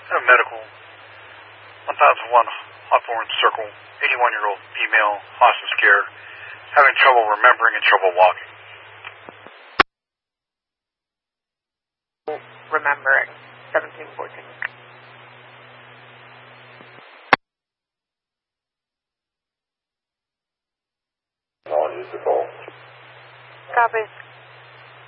medical. 1001 Hawthorne Circle. 81-year-old female, hostage care, having trouble remembering and trouble walking. Remembering. 1714. I'll use the call. Copy.